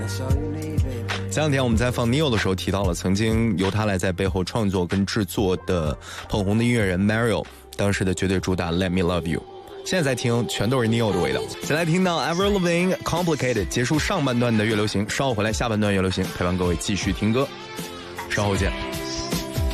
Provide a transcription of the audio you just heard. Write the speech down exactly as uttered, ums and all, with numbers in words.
前两天我们在放 Neo 的时候提到了曾经由他来在背后创作跟制作的捧红的音乐人 Mario 当时的绝对主打 Let Me Love You， 现在在听全都是 Neo 的味道。先来听到 Avril Lavigne Complicated， 结束上半段的乐流行，稍后回来下半段乐流行，陪伴各位继续听歌，稍后见。